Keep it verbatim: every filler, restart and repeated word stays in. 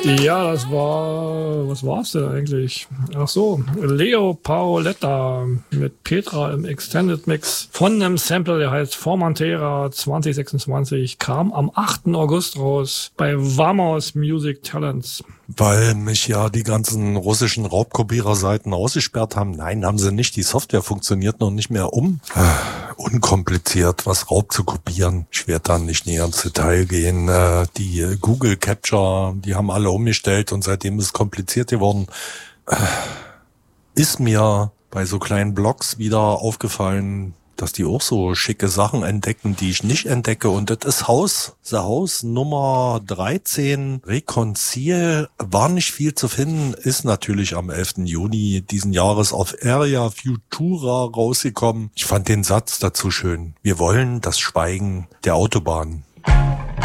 Ja, das war, was war's denn eigentlich? Ach so, Leo Paoletta mit Petra im Extended Mix von einem Sample, der heißt Formentera zwanzig sechsundzwanzig, kam am achten August raus bei Vamos Music Talents. Weil mich ja die ganzen russischen Raubkopierer-Seiten ausgesperrt haben. Nein, haben sie nicht. Die Software funktioniert noch nicht mehr um. Unkompliziert, was Raub zu kopieren. Ich werde dann nicht näher ins Detail gehen. Die Google Capture, die haben alle umgestellt und seitdem ist es kompliziert geworden. Ist mir bei so kleinen Blogs wieder aufgefallen, dass die auch so schicke Sachen entdecken, die ich nicht entdecke. Und das ist Haus, The House Nummer dreizehn, Reconcile. War nicht viel zu finden, ist natürlich am elften Juni diesen Jahres auf Area Futura rausgekommen. Ich fand den Satz dazu schön. Wir wollen das Schweigen der Autobahn.